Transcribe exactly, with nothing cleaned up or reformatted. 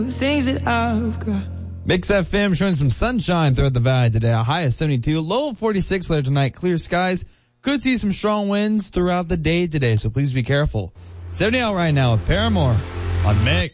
things that I've got. Mix F M showing some sunshine throughout the valley today. A high of seventy-two, low of forty-six later tonight. Clear skies. Could see some strong winds throughout the day today, so please be careful. seventy out right now with Paramore on Mix.